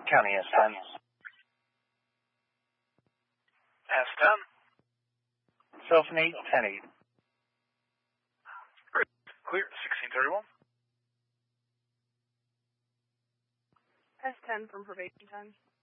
County S10. S10. Sulfan 8, 10-8. Clear, 1631. S10 from probation time.